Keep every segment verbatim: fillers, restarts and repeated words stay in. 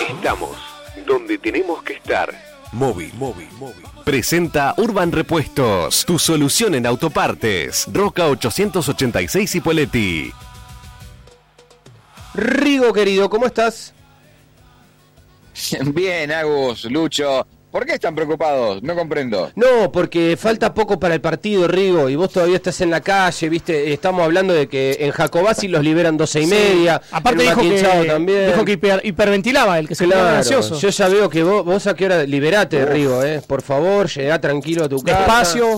Estamos donde tenemos que estar. Móvil, móvil, móvil. Presenta Urban Repuestos, tu solución en autopartes. Roca ochocientos ochenta y seis Ipoleti. Rigo, querido, ¿cómo estás? Bien, Agus, Lucho. ¿Por qué están preocupados? No comprendo. No, porque falta poco para el partido, Rigo, y vos todavía estás en la calle, ¿viste? Estamos hablando de que en Jacobasi los liberan doce y media. Sí. Aparte dijo que, también. dijo que hiper, hiperventilaba el que se claro, quedó gracioso. Yo ya veo que vos, vos a qué hora liberate, Uf. Rigo, ¿eh? Por favor, llegá tranquilo a tu casa. Despacio.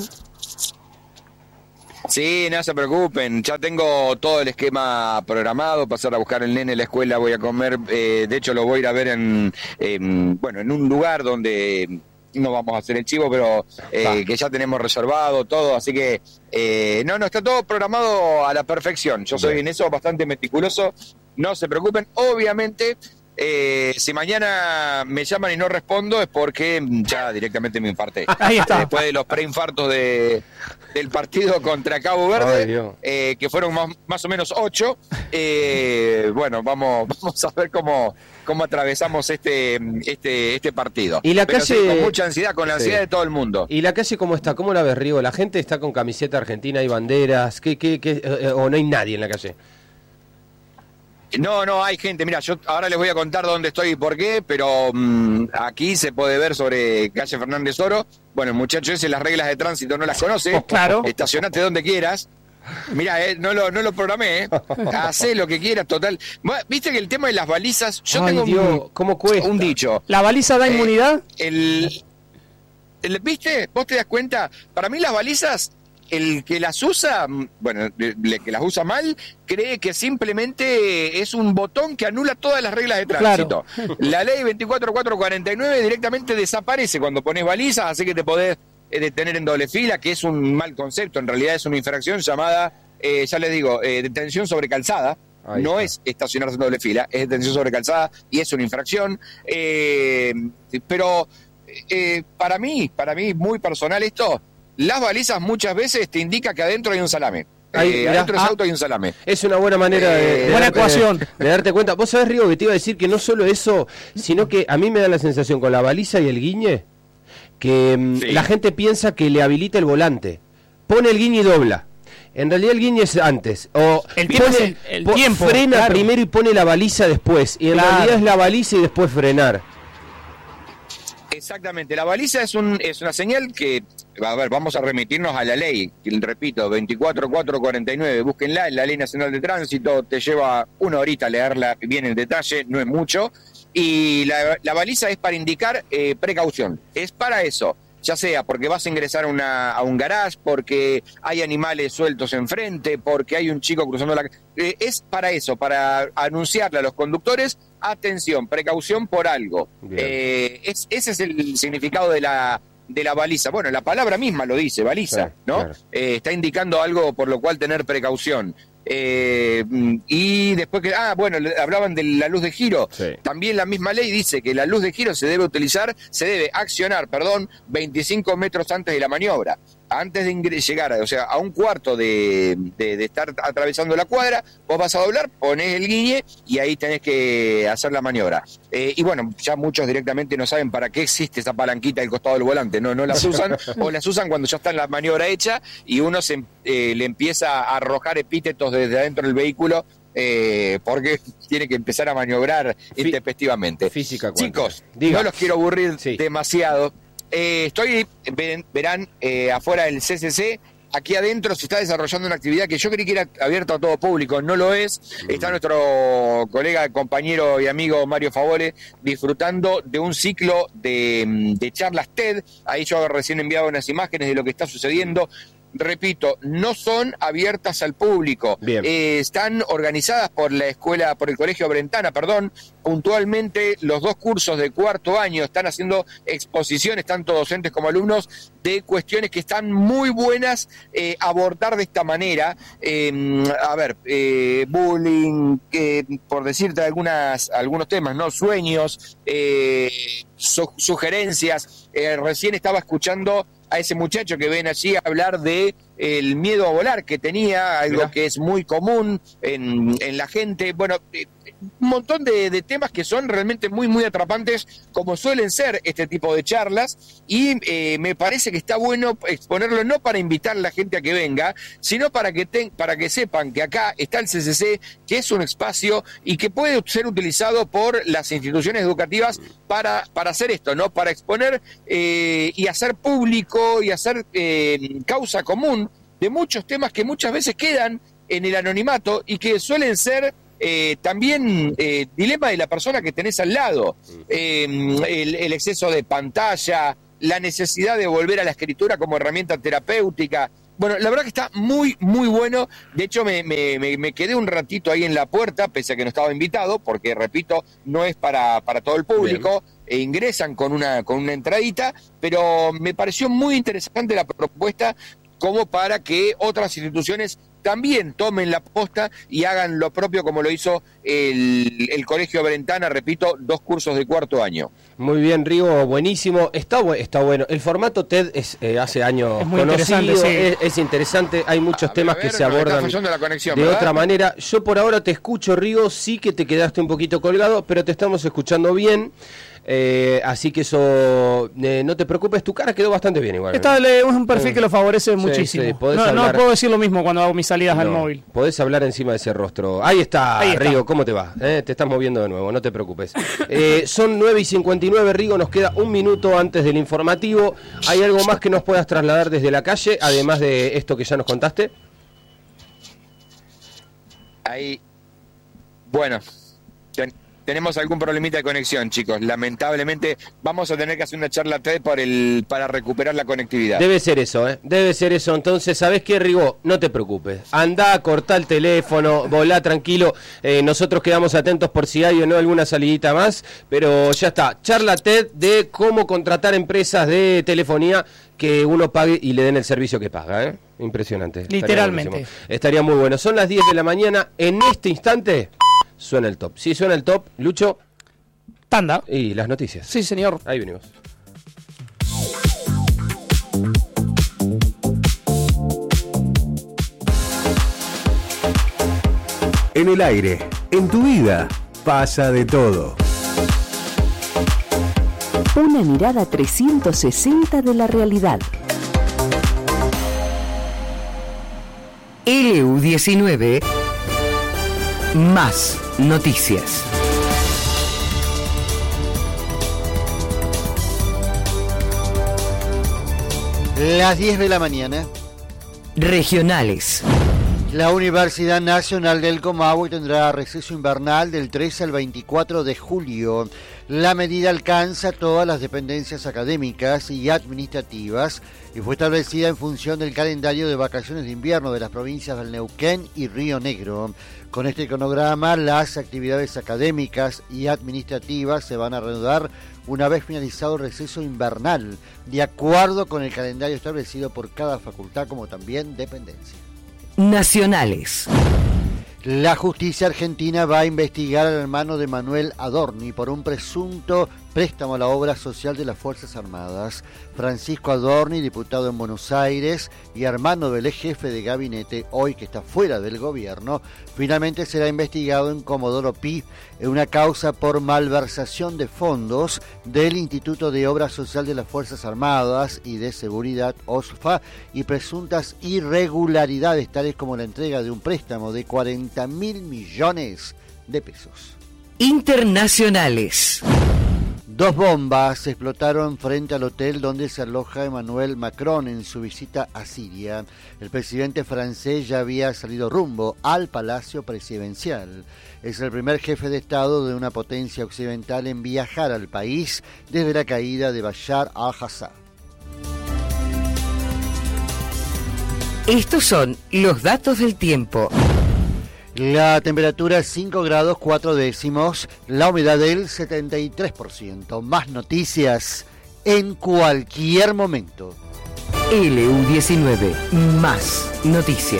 Sí, no se preocupen, ya tengo todo el esquema programado, pasar a buscar el nene en la escuela, voy a comer, eh, de hecho lo voy a ir a ver en, en, bueno, en un lugar donde no vamos a hacer el chivo, pero eh, que ya tenemos reservado todo, así que eh, no, no, está todo programado a la perfección, yo soy en eso bastante meticuloso, no se preocupen, obviamente. Eh, si mañana me llaman y no respondo es porque ya directamente me infarté. Ahí está. Después de los preinfartos de, del partido contra Cabo Verde, eh, que fueron más, más o menos ocho, eh, bueno, vamos, vamos a ver cómo, cómo atravesamos este, este, este partido. Y la Pero calle... sí, con mucha ansiedad, con la ansiedad sí. de todo el mundo. ¿Y la calle cómo está? ¿Cómo la ves, Rigo? ¿La gente está con camiseta argentina y banderas? ¿Qué, qué, qué, eh, o no hay nadie en la calle? No, no, hay gente, mira, yo ahora les voy a contar dónde estoy y por qué, pero mmm, aquí se puede ver sobre calle Fernández Oro. Bueno, el muchacho ese las reglas de tránsito no las conoce. Oh, claro. Estacionate donde quieras. Mira, eh, no lo no lo programé, eh. Hacé lo que quieras, total. Viste que el tema de las balizas, yo Ay, tengo Dios, un, ¿cómo cuesta? un dicho. ¿La baliza da inmunidad? Eh, el, el, ¿Viste? ¿Vos te das cuenta? Para mí las balizas... El que las usa, bueno, el que las usa mal, cree que simplemente es un botón que anula todas las reglas de tránsito. Claro. La ley veinticuatro mil cuatrocientos cuarenta y nueve directamente desaparece cuando pones balizas, así que te podés eh, detener en doble fila, que es un mal concepto, en realidad es una infracción llamada, eh, ya les digo, eh, detención sobre calzada. Ahí no está. Es estacionarse en doble fila, es detención sobre calzada y es una infracción. Eh, pero eh, para mí, para mí, muy personal esto, las balizas muchas veces te indica que adentro hay un salame. Ahí, eh, adentro de ese ah, auto hay un salame. Es una buena manera de, eh, de, buena darte, ecuación. De, de darte cuenta. Vos sabés, Rigo, que te iba a decir que no solo eso, sino que a mí me da la sensación con la baliza y el guiñe que sí. la gente piensa que le habilita el volante. Pone el guiñe y dobla. En realidad el guiñe es antes. O el tiempo pone, es el, el po, tiempo. Frena Claro. primero y pone la baliza después. Y en claro. realidad es la baliza y después frenar. Exactamente, la baliza es un es una señal que, a ver, vamos a remitirnos a la ley, repito, veinticuatro mil cuatrocientos cuarenta y nueve, búsquenla, la Ley Nacional de Tránsito, te lleva una horita a leerla bien en detalle, no es mucho, y la, la baliza es para indicar eh, precaución, es para eso, ya sea porque vas a ingresar a, una, a un garage, porque hay animales sueltos enfrente, porque hay un chico cruzando la... Eh, es para eso, para anunciarle a los conductores, atención, precaución por algo. Eh, es, ese es el significado de la, de la baliza. Bueno, la palabra misma lo dice, baliza, ¿no? Claro. Eh, está indicando algo por lo cual tener precaución. Eh, y después que, ah, bueno, hablaban de la luz de giro, sí. También la misma ley dice que la luz de giro se debe utilizar, se debe accionar, perdón, veinticinco metros antes de la maniobra, antes de llegar, o sea, a un cuarto de, de, de estar atravesando la cuadra, vos vas a doblar, ponés el guiñe y ahí tenés que hacer la maniobra. Eh, y bueno, ya muchos directamente no saben para qué existe esa palanquita al costado del volante, no, no las usan, o las usan cuando ya está la maniobra hecha y uno se, eh, le empieza a arrojar epítetos desde adentro del vehículo, eh, porque tiene que empezar a maniobrar Fí- intempestivamente. Física cuántica. Chicos, Diga. no los quiero aburrir sí. demasiado. Eh, estoy, ven, verán, eh, afuera del C C C. Aquí adentro se está desarrollando una actividad que yo creí que era abierta a todo público, no lo es. Está nuestro colega, compañero y amigo Mario Favore disfrutando de un ciclo de, de charlas TED. Ahí yo recién enviado unas imágenes de lo que está sucediendo. Repito, no son abiertas al público. Eh, están organizadas por la escuela, por el Colegio Brentana, perdón. Puntualmente los dos cursos de cuarto año están haciendo exposiciones, tanto docentes como alumnos, de cuestiones que están muy buenas eh, abordar de esta manera. Eh, a ver, eh, bullying, eh, por decirte algunas, algunos temas, ¿no? Sueños, eh, su, sugerencias. Eh, recién estaba escuchando a ese muchacho que ven allí hablar de el miedo a volar que tenía, algo Mirá. que es muy común en, en la gente. Bueno, eh, un montón de, de temas que son realmente muy, muy atrapantes, como suelen ser este tipo de charlas, y eh, me parece que está bueno exponerlo no para invitar a la gente a que venga, sino para que, ten, para que sepan que acá está el C C C, que es un espacio y que puede ser utilizado por las instituciones educativas para, para hacer esto, ¿no? Para exponer eh, y hacer público y hacer eh, causa común de muchos temas que muchas veces quedan en el anonimato y que suelen ser Eh, también eh, dilema de la persona que tenés al lado, eh, el, el exceso de pantalla, la necesidad de volver a la escritura como herramienta terapéutica. Bueno, la verdad que está muy, muy bueno. De hecho, me, me, me quedé un ratito ahí en la puerta, pese a que no estaba invitado, porque, repito, no es para, para todo el público. E ingresan con una, con una entradita, pero me pareció muy interesante la propuesta como para que otras instituciones también tomen la posta y hagan lo propio, como lo hizo el, el Colegio Brentana, repito, dos cursos de cuarto año. Muy bien, Rigo, buenísimo. Está, bu- está bueno. El formato TED es eh, hace años Es muy conocido, interesante, sí. es, es interesante. Hay muchos A temas ver, a ver, que se nos está abordan fallando la conexión, de ¿verdad? otra manera. Yo por ahora te escucho, Rigo, sí que te quedaste un poquito colgado, pero te estamos escuchando bien. Eh, así que eso, eh, no te preocupes, tu cara quedó bastante bien igual. Está, ¿no? es un perfil que lo favorece Sí, muchísimo. sí, podés no, no hablar. puedo decir lo mismo cuando hago mis salidas al No, móvil. podés hablar encima de ese rostro. Ahí está, Ahí está. Rigo, ¿cómo te va? ¿Eh? Te estás moviendo de nuevo, no te preocupes. Eh, son nueve y cincuenta y nueve, Rigo, nos queda un minuto antes del informativo. ¿Hay algo más que nos puedas trasladar desde la calle, además de esto que ya nos contaste? Ahí, bueno, ten- tenemos algún problemita de conexión, chicos. Lamentablemente vamos a tener que hacer una charla TED por el, para recuperar la conectividad. Debe ser eso, ¿eh? Debe ser eso. Entonces, ¿sabés qué, Rigo? No te preocupes. Andá, cortá el teléfono, volá tranquilo. Eh, nosotros quedamos atentos por si hay o no alguna salidita más. Pero ya está. Charla TED de cómo contratar empresas de telefonía que uno pague y le den el servicio que paga, ¿eh? Impresionante. Estaría Literalmente. buenísimo. Estaría muy bueno. Son las diez de la mañana. En este instante suena el top. Si suena el top, Lucho, Tanda. y las noticias. Sí, señor. Ahí venimos. En el aire, en tu vida, pasa de todo. Una mirada trescientos sesenta de la realidad. L U diecinueve más noticias. Las diez de la mañana. Regionales. La Universidad Nacional del Comahue tendrá receso invernal del trece al veinticuatro de julio. La medida alcanza todas las dependencias académicas y administrativas y fue establecida en función del calendario de vacaciones de invierno de las provincias del Neuquén y Río Negro. Con este cronograma, las actividades académicas y administrativas se van a reanudar una vez finalizado el receso invernal, de acuerdo con el calendario establecido por cada facultad como también dependencia. Nacionales. La justicia argentina va a investigar al hermano de Manuel Adorni por un presunto préstamo a la obra social de las Fuerzas Armadas. Francisco Adorni, diputado en Buenos Aires y hermano del ex jefe de gabinete, hoy que está fuera del gobierno, finalmente será investigado en Comodoro Pi en una causa por malversación de fondos del Instituto de Obra Social de las Fuerzas Armadas y de Seguridad, O S F A, y presuntas irregularidades tales como la entrega de un préstamo de cuarenta mil millones de pesos. Internacionales. Dos bombas explotaron frente al hotel donde se aloja Emmanuel Macron en su visita a Siria. El presidente francés ya había salido rumbo al Palacio Presidencial. Es el primer jefe de Estado de una potencia occidental en viajar al país desde la caída de Bashar al-Assad. Estos son los datos del tiempo. La temperatura cinco grados cuatro décimos, la humedad del setenta y tres por ciento. Más noticias en cualquier momento. L U diecinueve más noticias.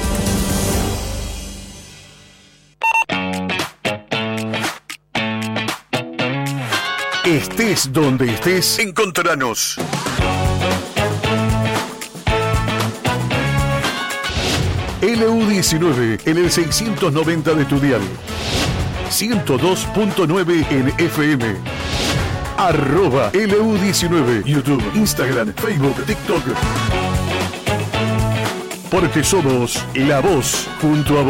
Estés donde estés, encontranos. L U diecinueve en el seiscientos noventa de tu dial. ciento dos punto nueve en F M. Arroba L U diecinueve. YouTube, Instagram, Facebook, TikTok. Porque somos la voz junto a vos.